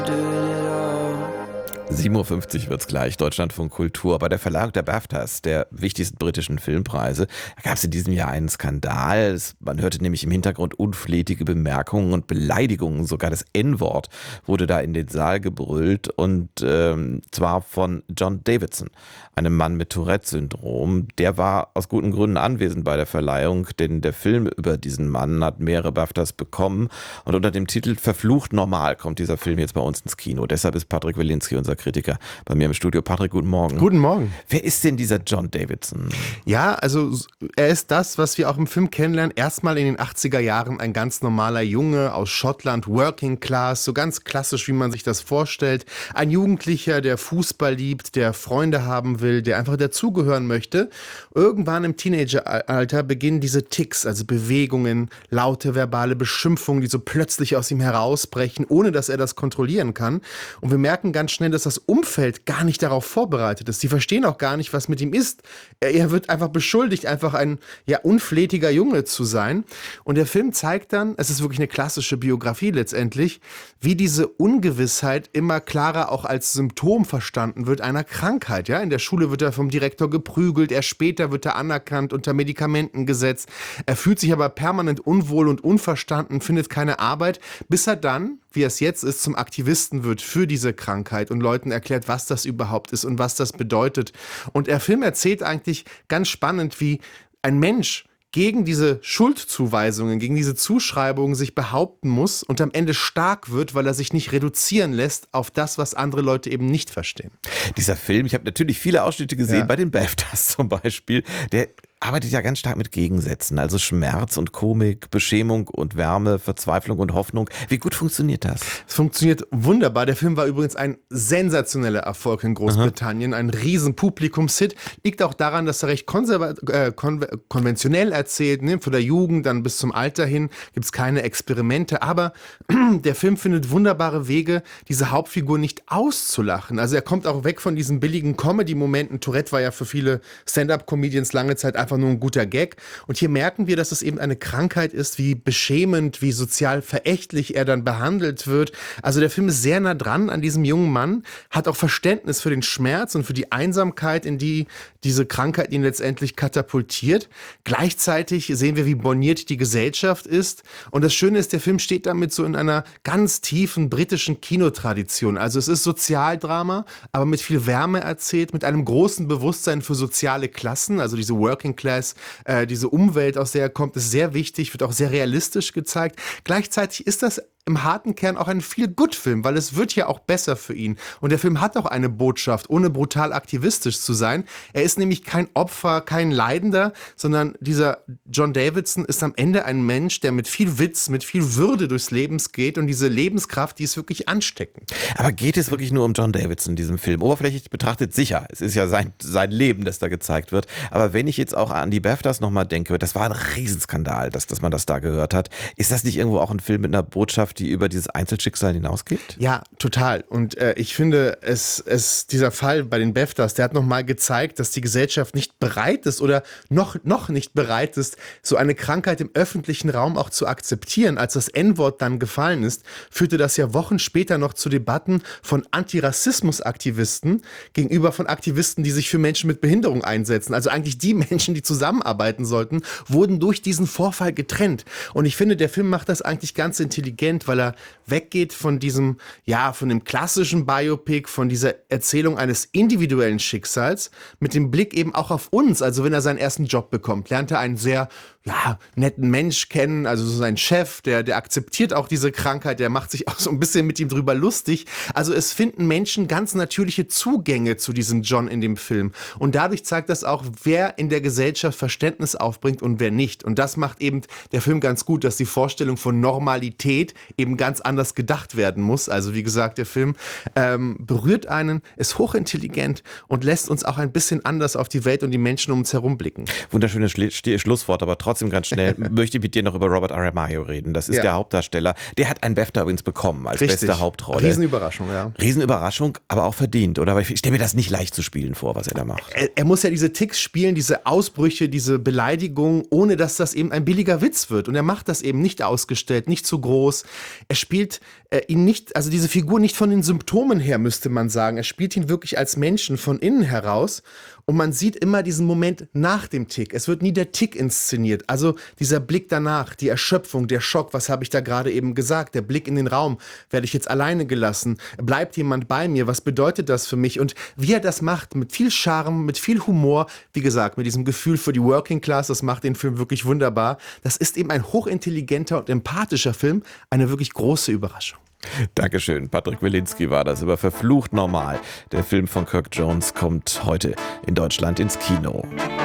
7:50 Uhr wird's gleich, Deutschlandfunk Kultur. Bei der Verleihung der BAFTAs, der wichtigsten britischen Filmpreise, da gab es in diesem Jahr einen Skandal. Man hörte nämlich im Hintergrund unflätige Bemerkungen und Beleidigungen. Sogar das N-Wort wurde da in den Saal gebrüllt. Und zwar von John Davidson, einem Mann mit Tourette-Syndrom. Der war aus guten Gründen anwesend bei der Verleihung, denn der Film über diesen Mann hat mehrere BAFTAs bekommen. Und unter dem Titel Verflucht normal kommt dieser Film jetzt bei uns ins Kino. Deshalb ist Patrick Wilinski unser Kritiker bei mir im Studio. Patrick, guten Morgen. Guten Morgen. Wer ist denn dieser John Davidson? Ja, also er ist das, was wir auch im Film kennenlernen. Erstmal in den 80er Jahren ein ganz normaler Junge aus Schottland, Working Class, so ganz klassisch, wie man sich das vorstellt. Ein Jugendlicher, der Fußball liebt, der Freunde haben will, der einfach dazugehören möchte. Irgendwann im Teenageralter beginnen diese Ticks, also Bewegungen, laute verbale Beschimpfungen, die so plötzlich aus ihm herausbrechen, ohne dass er das kontrollieren kann. Und wir merken ganz schnell, dass das Umfeld gar nicht darauf vorbereitet ist. Sie verstehen auch gar nicht, was mit ihm ist. Er wird einfach beschuldigt, einfach ein unflätiger Junge zu sein. Und der Film zeigt dann, es ist wirklich eine klassische Biografie letztendlich, wie diese Ungewissheit immer klarer auch als Symptom verstanden wird einer Krankheit. Ja? In der Schule wird er vom Direktor geprügelt, erst später wird er anerkannt, unter Medikamenten gesetzt. Er fühlt sich aber permanent unwohl und unverstanden, findet keine Arbeit, bis er dann, wie es jetzt ist, zum Aktivisten wird für diese Krankheit und Leuten erklärt, was das überhaupt ist und was das bedeutet. Und der Film erzählt eigentlich ganz spannend, wie ein Mensch gegen diese Schuldzuweisungen, gegen diese Zuschreibungen sich behaupten muss und am Ende stark wird, weil er sich nicht reduzieren lässt auf das, was andere Leute eben nicht verstehen. Dieser Film, ich habe natürlich viele Ausschnitte gesehen, bei den BAFTAs zum Beispiel, der arbeitet ja ganz stark mit Gegensätzen, also Schmerz und Komik, Beschämung und Wärme, Verzweiflung und Hoffnung. Wie gut funktioniert das? Es funktioniert wunderbar. Der Film war übrigens ein sensationeller Erfolg in Großbritannien, ein riesen Publikumshit. Liegt auch daran, dass er recht konventionell erzählt, ne? Von der Jugend dann bis zum Alter hin gibt es keine Experimente, aber der Film findet wunderbare Wege, diese Hauptfigur nicht auszulachen. Also er kommt auch weg von diesen billigen Comedy-Momenten. Tourette war ja für viele Stand-up-Comedians lange Zeit einfach nur ein guter Gag. Und hier merken wir, dass es eben eine Krankheit ist, wie beschämend, wie sozial verächtlich er dann behandelt wird. Also der Film ist sehr nah dran an diesem jungen Mann, hat auch Verständnis für den Schmerz und für die Einsamkeit, in die diese Krankheit ihn letztendlich katapultiert. Gleichzeitig sehen wir, wie borniert die Gesellschaft ist. Und das Schöne ist, der Film steht damit so in einer ganz tiefen britischen Kinotradition. Also es ist Sozialdrama, aber mit viel Wärme erzählt, mit einem großen Bewusstsein für soziale Klassen, also diese Working Class, diese Umwelt, aus der er kommt, ist sehr wichtig, wird auch sehr realistisch gezeigt. Gleichzeitig ist das im harten Kern auch ein Feel-Good-Film, weil es wird ja auch besser für ihn. Und der Film hat auch eine Botschaft, ohne brutal aktivistisch zu sein. Er ist nämlich kein Opfer, kein Leidender, sondern dieser John Davidson ist am Ende ein Mensch, der mit viel Witz, mit viel Würde durchs Leben geht und diese Lebenskraft, die ist wirklich ansteckend. Aber geht es wirklich nur um John Davidson in diesem Film? Oberflächlich betrachtet sicher. Es ist ja sein Leben, das da gezeigt wird. Aber wenn ich jetzt auch an die BAFTAs nochmal denke, das war ein Riesenskandal, dass man das da gehört hat. Ist das nicht irgendwo auch ein Film mit einer Botschaft, die über dieses Einzelschicksal hinausgeht? Ja, total. Und ich finde, dieser Fall bei den BAFTAs, der hat nochmal gezeigt, dass die Gesellschaft nicht bereit ist oder noch nicht bereit ist, so eine Krankheit im öffentlichen Raum auch zu akzeptieren. Als das N-Wort dann gefallen ist, führte das ja Wochen später noch zu Debatten von Antirassismus-Aktivisten gegenüber von Aktivisten, die sich für Menschen mit Behinderung einsetzen. Also eigentlich die Menschen, die zusammenarbeiten sollten, wurden durch diesen Vorfall getrennt. Und ich finde, der Film macht das eigentlich ganz intelligent, weil er weggeht von diesem, von dem klassischen Biopic, von dieser Erzählung eines individuellen Schicksals, mit dem Blick eben auch auf uns. Also wenn er seinen ersten Job bekommt, lernt er einen sehr netten Mensch kennen, also so sein Chef, der akzeptiert auch diese Krankheit, der macht sich auch so ein bisschen mit ihm drüber lustig. Also es finden Menschen ganz natürliche Zugänge zu diesem John in dem Film. Und dadurch zeigt das auch, wer in der Gesellschaft Verständnis aufbringt und wer nicht. Und das macht eben der Film ganz gut, dass die Vorstellung von Normalität eben ganz anders gedacht werden muss. Also wie gesagt, der Film berührt einen, ist hochintelligent und lässt uns auch ein bisschen anders auf die Welt und die Menschen um uns herum blicken. Wunderschönes Schlusswort, aber trotzdem ganz schnell möchte ich mit dir noch über Robert Aramayo reden. Das ist der Hauptdarsteller. Der hat einen BAFTA übrigens bekommen als beste Hauptrolle. Riesenüberraschung, ja. Riesenüberraschung, aber auch verdient, oder? Aber ich stelle mir das nicht leicht zu spielen vor, was er da macht. Er muss ja diese Ticks spielen, diese Ausbrüche, diese Beleidigungen, ohne dass das eben ein billiger Witz wird. Und er macht das eben nicht ausgestellt, nicht zu groß. er spielt ihn nicht, also diese Figur nicht von den Symptomen her, müsste man sagen. Er spielt ihn wirklich als Menschen von innen heraus. Und man sieht immer diesen Moment nach dem Tick. Es wird nie der Tick inszeniert. Also dieser Blick danach, die Erschöpfung, der Schock, was habe ich da gerade eben gesagt? Der Blick in den Raum, werde ich jetzt alleine gelassen? Bleibt jemand bei mir? Was bedeutet das für mich? Und wie er das macht, mit viel Charme, mit viel Humor, wie gesagt, mit diesem Gefühl für die Working Class, das macht den Film wirklich wunderbar. Das ist eben ein hochintelligenter und empathischer Film, eine wirklich große Überraschung. Dankeschön, Patrick Wilinski war das über Verflucht normal. Der Film von Kirk Jones kommt heute in Deutschland ins Kino.